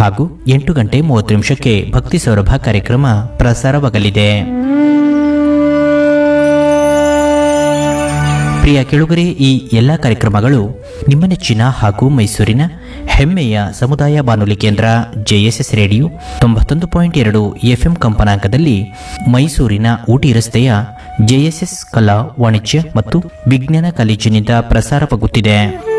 ಹಾಗೂ 8:30 ಭಕ್ತಿ ಸೌರಭ ಕಾರ್ಯಕ್ರಮ ಪ್ರಸಾರವಾಗಲಿದೆ. ಪ್ರಿಯ ಕೆಳುಗರೆ, ಈ ಎಲ್ಲ ಕಾರ್ಯಕ್ರಮಗಳು ನಿಮ್ಮ ನೆಚ್ಚಿನ ಹಾಗೂ ಮೈಸೂರಿನ ಹೆಮ್ಮೆಯ ಸಮುದಾಯ ಬಾನುಲಿ ಕೇಂದ್ರ ಜೆಎಸ್ಎಸ್ ರೇಡಿಯೋ 91.2 FM ಕಂಪನಾಂಕದಲ್ಲಿ ಮೈಸೂರಿನ ಊಟಿ ರಸ್ತೆಯ ಜೆಎಸ್ಎಸ್ ಕಲಾ ವಾಣಿಜ್ಯ ಮತ್ತು ವಿಜ್ಞಾನ ಕಾಲೇಜಿನಿಂದ ಪ್ರಸಾರವಾಗುತ್ತಿದೆ.